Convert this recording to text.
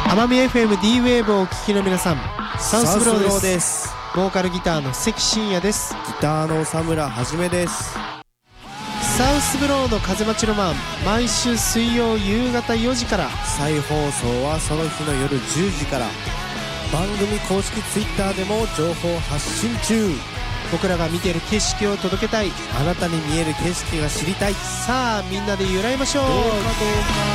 奄美 FM-D ウェーブをお聞きの皆さん、サウスブローです。 す。 ボーカルギターの関真也です。 ギターの佐村はじめです。 サウスブローの風待ちロマン、毎週水曜夕方4時から、 再放送はその日の夜10時から。番組公式ツイッターでも情報発信中。 僕らが見ている景色を届けたい。 あなたに見える景色が知りたい。 さあみんなで揺らいましょう。 どうかどうか。